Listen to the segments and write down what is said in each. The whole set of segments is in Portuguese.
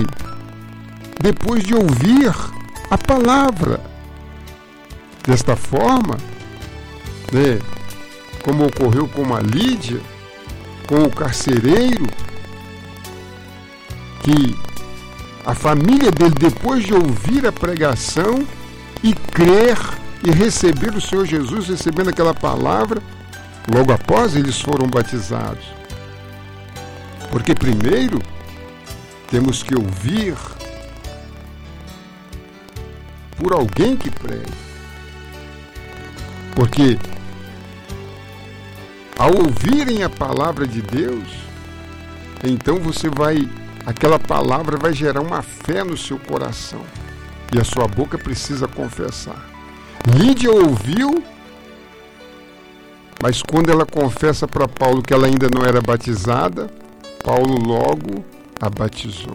morre depois de ouvir a palavra. Desta forma, né, como ocorreu com a Lídia, com o carcereiro, que a família dele, depois de ouvir a pregação e crer e receber o Senhor Jesus, recebendo aquela palavra, logo após eles foram batizados. Porque primeiro temos que ouvir por alguém que pregue. Porque ao ouvirem a palavra de Deus, então aquela palavra vai gerar uma fé no seu coração. E a sua boca precisa confessar. Lídia ouviu, mas quando ela confessa para Paulo que ela ainda não era batizada, Paulo logo a batizou.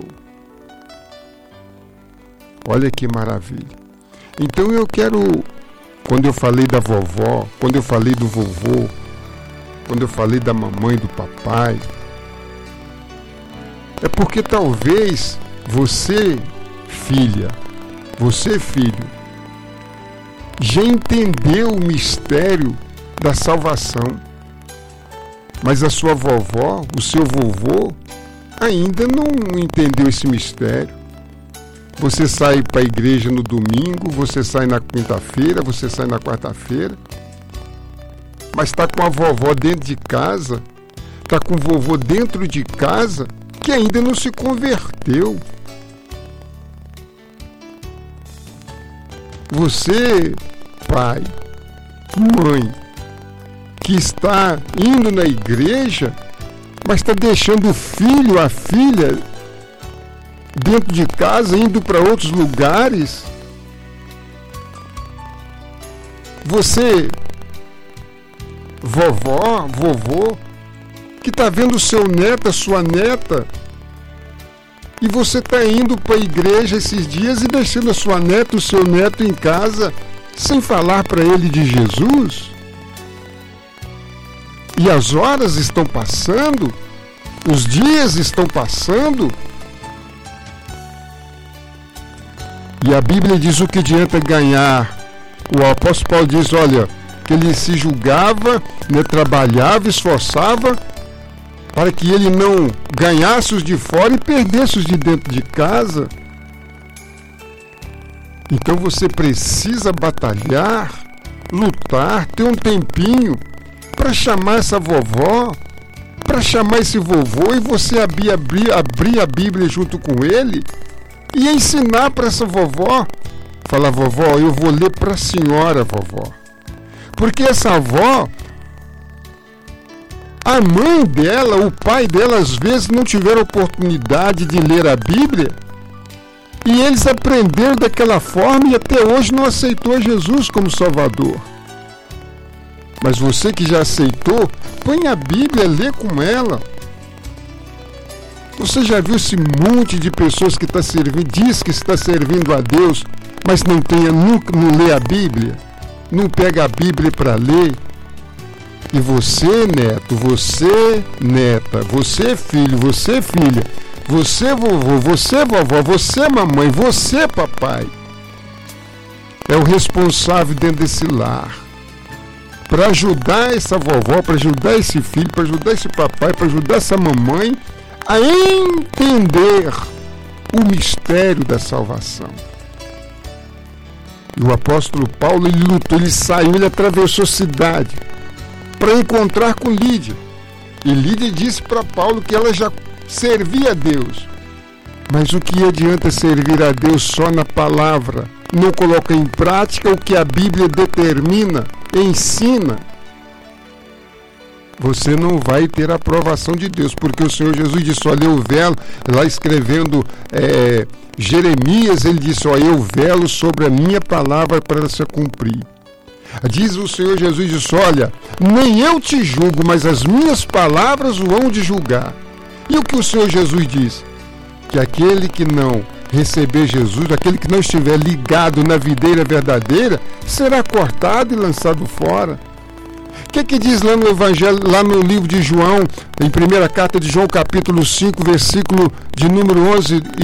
Olha que maravilha. Então eu quero, quando eu falei da vovó, quando eu falei do vovô, quando eu falei da mamãe, do papai, é porque talvez você, filha, você, filho, já entendeu o mistério da salvação, mas a sua vovó, o seu vovô, ainda não entendeu esse mistério. Você sai para a igreja no domingo, você sai na quinta-feira, você sai na quarta-feira, mas está com a vovó dentro de casa, está com o vovô dentro de casa, que ainda não se converteu. Você, pai, mãe, que está indo na igreja, mas está deixando o filho, a filha, dentro de casa, indo para outros lugares. Você, vovó, vovô, que está vendo o seu neto, a sua neta, e você está indo para a igreja esses dias e deixando a sua neta, o seu neto em casa, sem falar para ele de Jesus. E as horas estão passando, os dias estão passando, e a Bíblia diz: o que adianta ganhar? O apóstolo Paulo diz, olha, que ele se julgava, né, trabalhava, esforçava, para que ele não ganhasse os de fora e perdesse os de dentro de casa. Então você precisa batalhar, lutar, ter um tempinho para chamar essa vovó, para chamar esse vovô, e você abrir a Bíblia junto com ele e ensinar para essa vovó. Falar: vovó, eu vou ler para a senhora, vovó. Porque essa avó, a mãe dela, o pai dela, às vezes não tiveram oportunidade de ler a Bíblia, e eles aprenderam daquela forma e até hoje não aceitou Jesus como Salvador. Mas você que já aceitou, põe a Bíblia, lê com ela. Você já viu esse monte de pessoas que está servindo, diz que está servindo a Deus, mas não lê a Bíblia, não pega a Bíblia para ler? E você, neto, você, neta, você, filho, você, filha, você, vovô, você, vovó, você, mamãe, você, papai, é o responsável dentro desse lar para ajudar essa vovó, para ajudar esse filho, para ajudar esse papai, para ajudar essa mamãe a entender o mistério da salvação. E o apóstolo Paulo, ele lutou, ele saiu, ele atravessou a cidade para encontrar com Lídia. E Lídia disse para Paulo que ela já servia a Deus. Mas o que adianta servir a Deus só na palavra? Não coloca em prática o que a Bíblia determina, ensina. Você não vai ter a aprovação de Deus, porque o Senhor Jesus disse: olha, eu velo, lá escrevendo Jeremias, ele disse: olha, eu velo sobre a minha palavra para ela se cumprir. Diz o Senhor Jesus, disse: olha, nem eu te julgo, mas as minhas palavras o hão de julgar. E o que o Senhor Jesus diz? Que aquele que não receber Jesus, aquele que não estiver ligado na videira verdadeira, será cortado e lançado fora. O que diz lá no Evangelho, lá no livro de João, em primeira carta de João, capítulo 5, versículo de número 11